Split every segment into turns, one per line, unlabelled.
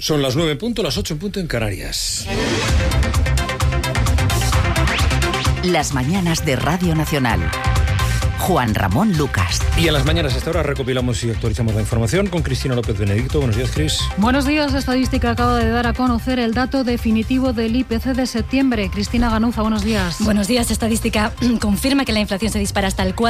Son las 9 en punto, las 8 en punto en Canarias.
Las mañanas de Radio Nacional. Juan Ramón Lucas.
Y en las mañanas a esta hora recopilamos y actualizamos la información con Cristina López Benedicto. Buenos días, Cris.
Buenos días. Estadística acaba de dar a conocer el dato definitivo del IPC de septiembre. Cristina Ganuza, buenos días.
Buenos días. Estadística confirma que la inflación se dispara hasta el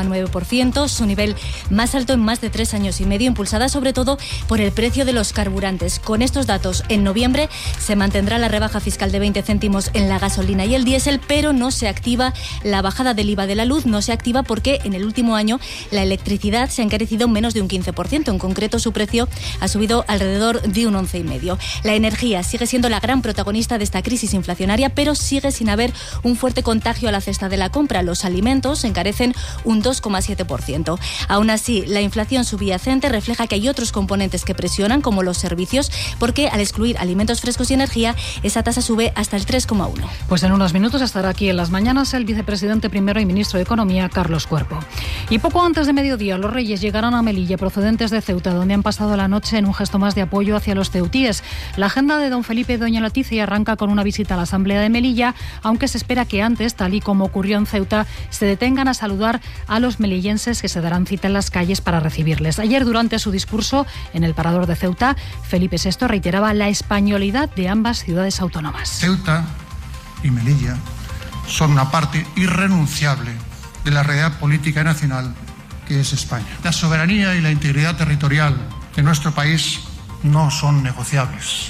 4,9%, su nivel más alto en más de 3 años y medio, impulsada sobre todo por el precio de los carburantes. Con estos datos, en noviembre se mantendrá la rebaja fiscal de 20 céntimos en la gasolina y el diésel, pero no se activa la bajada del IVA de la luz, no se activa porque en el último año la electricidad se ha encarecido menos de un 15%. En concreto, su precio ha subido alrededor de un 11,5%. La energía sigue siendo la gran protagonista de esta crisis inflacionaria, pero sigue sin haber un fuerte contagio a la cesta de la compra. Los alimentos se encarecen un 2,7%. Aún así, la inflación subyacente refleja que hay otros componentes que presionan, como los servicios, porque al excluir alimentos frescos y energía, esa tasa sube hasta el 3,1%.
Pues en unos minutos estará aquí en las mañanas el vicepresidente primero y ministro de Economía, Carlos Cuerpo. Y poco antes de mediodía, los Reyes llegarán a Melilla, procedentes de Ceuta, donde han pasado la noche en un gesto más de apoyo hacia los ceutíes. La agenda de don Felipe y doña Leticia arranca con una visita a la Asamblea de Melilla, aunque se espera que antes, tal y como ocurrió en Ceuta, se detengan a saludar a los melillenses que se darán cita en las calles para recibirles. Ayer, durante su discurso en el Parador de Ceuta, Felipe VI reiteraba la españolidad de ambas ciudades autónomas.
Ceuta y Melilla son una parte irrenunciable de la realidad política nacional que es España. La soberanía y la integridad territorial de nuestro país no son negociables,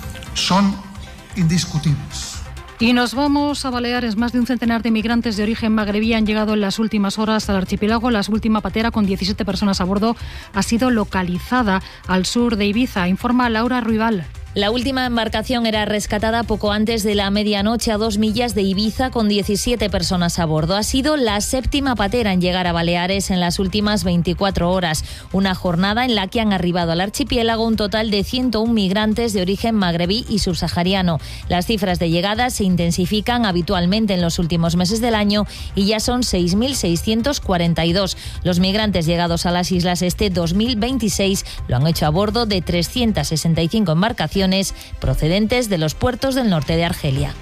son indiscutibles.
Y nos vamos a Baleares. Más de un centenar de migrantes de origen magrebí han llegado en las últimas horas al archipiélago. La última patera, con 17 personas a bordo, ha sido localizada al sur de Ibiza, informa Laura Ruibal.
La última embarcación era rescatada poco antes de la medianoche a 2 millas de Ibiza con 17 personas a bordo. Ha sido la 7ª patera en llegar a Baleares en las últimas 24 horas. Una jornada en la que han arribado al archipiélago un total de 101 migrantes de origen magrebí y subsahariano. Las cifras de llegada se intensifican habitualmente en los últimos meses del año y ya son 6.642. Los migrantes llegados a las islas este 2026 lo han hecho a bordo de 365 embarcaciones procedentes de los puertos del norte de Argelia.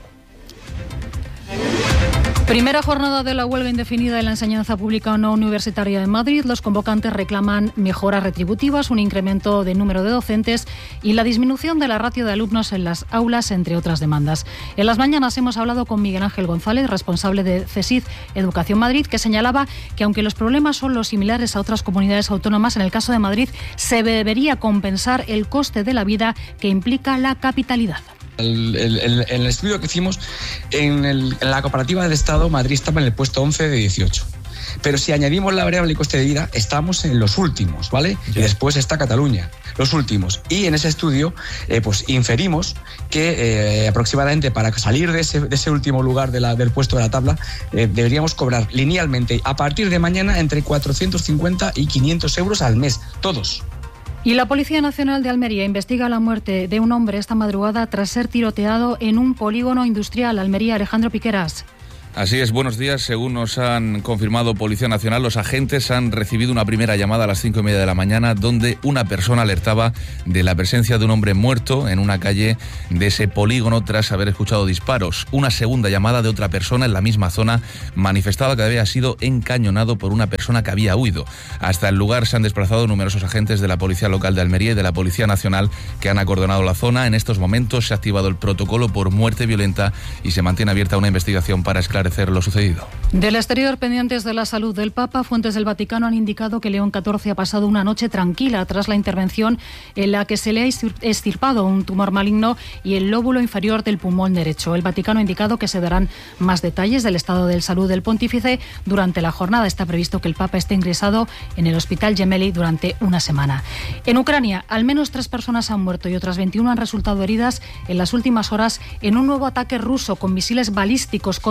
Primera jornada de la huelga indefinida en la enseñanza pública no universitaria de Madrid. Los convocantes reclaman mejoras retributivas, un incremento del número de docentes y la disminución de la ratio de alumnos en las aulas, entre otras demandas. En las mañanas hemos hablado con Miguel Ángel González, responsable de CESID Educación Madrid, que señalaba que aunque los problemas son los similares a otras comunidades autónomas, en el caso de Madrid se debería compensar el coste de la vida que implica la capitalidad.
El estudio que hicimos en la comparativa del Estado, Madrid estaba en el puesto 11 de 18. Pero si añadimos la variable y coste de vida, estamos en los últimos, ¿vale? Y después está Cataluña, los últimos. Y en ese estudio, pues inferimos que aproximadamente para salir de ese último lugar del puesto de la tabla, deberíamos cobrar linealmente a partir de mañana entre 450 y 500 euros al mes, todos.
Y la Policía Nacional de Almería investiga la muerte de un hombre esta madrugada tras ser tiroteado en un polígono industrial. Almería, Alejandro Piqueras.
Así es, buenos días. Según nos han confirmado Policía Nacional, los agentes han recibido una primera llamada a las 5:30 de la mañana donde una persona alertaba de la presencia de un hombre muerto en una calle de ese polígono tras haber escuchado disparos. Una segunda llamada de otra persona en la misma zona manifestaba que había sido encañonado por una persona que había huido. Hasta el lugar se han desplazado numerosos agentes de la Policía Local de Almería y de la Policía Nacional que han acordonado la zona. En estos momentos se ha activado el protocolo por muerte violenta y se mantiene abierta una investigación para esclarecer lo sucedido.
Del exterior, pendientes de la salud del Papa, fuentes del Vaticano han indicado que León XIV ha pasado una noche tranquila tras la intervención en la que se le ha extirpado un tumor maligno y el lóbulo inferior del pulmón derecho. El Vaticano ha indicado que se darán más detalles del estado de salud del pontífice durante la jornada. Está previsto que el Papa esté ingresado en el Hospital Gemelli durante una semana. En Ucrania, al menos 3 personas han muerto y otras 21 han resultado heridas en las últimas horas en un nuevo ataque ruso con misiles balísticos contra la capital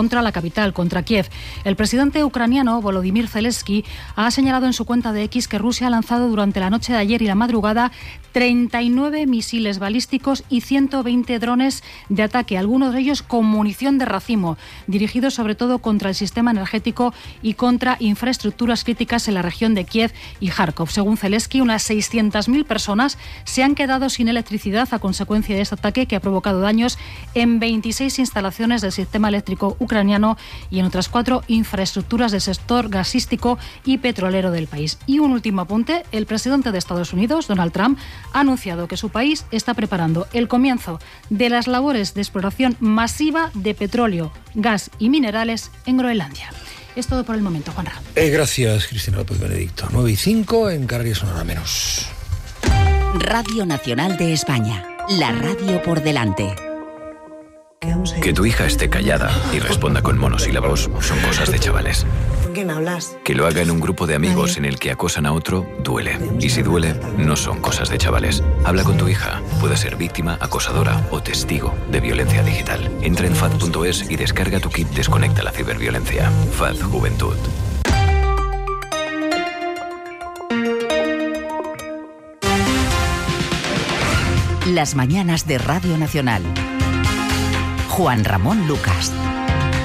capital, contra Kiev. El presidente ucraniano Volodymyr Zelensky ha señalado en su cuenta de X que Rusia ha lanzado durante la noche de ayer y la madrugada 39 misiles balísticos y 120 drones de ataque, algunos de ellos con munición de racimo, dirigidos sobre todo contra el sistema energético y contra infraestructuras críticas en la región de Kiev y Kharkov. Según Zelensky, unas 600.000 personas se han quedado sin electricidad a consecuencia de este ataque, que ha provocado daños en 26 instalaciones del sistema eléctrico ucraniano y en otras 4 infraestructuras del sector gasístico y petrolero del país. Y un último apunte: el presidente de Estados Unidos, Donald Trump, ha anunciado que su país está preparando el comienzo de las labores de exploración masiva de petróleo, gas y minerales en Groenlandia. Es todo por el momento, Juanra.
Gracias, Cristina López Benedicto. 9:05 en Canarias, una hora menos.
Radio Nacional de España, la radio por delante.
Que tu hija esté callada y responda con monosílabos son cosas de chavales.
¿Con quién hablas?
Que lo haga en un grupo de amigos en el que acosan a otro, duele. Y si duele, no son cosas de chavales. Habla con tu hija. Puede ser víctima, acosadora o testigo de violencia digital. Entra en FAD.es y descarga tu kit Desconecta la ciberviolencia. FAD Juventud.
Las mañanas de Radio Nacional. Juan Ramón Lucas.